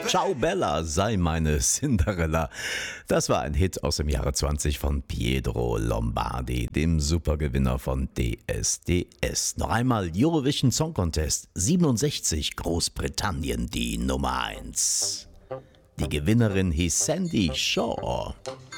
Ciao Bella, sei meine Cinderella. Das war ein Hit aus dem Jahre 20 von Pietro Lombardi, dem Supergewinner von DSDS. Noch einmal Eurovision Song Contest 67, Großbritannien die Nummer 1. Die Gewinnerin hieß Sandy Shaw.